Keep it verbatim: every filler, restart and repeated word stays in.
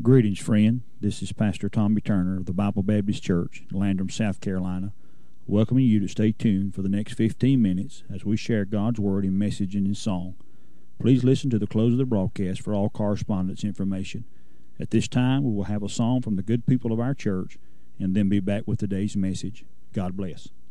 Greetings, friend. This is Pastor Tommy Turner of the Bible Baptist Church, Landrum, South Carolina, welcoming you to stay tuned for the next fifteen minutes as we share God's Word in message and in song. Please listen to the close of the broadcast for all correspondence information. At this time, we will have a song from the good people of our church and then be back with today's message. God bless.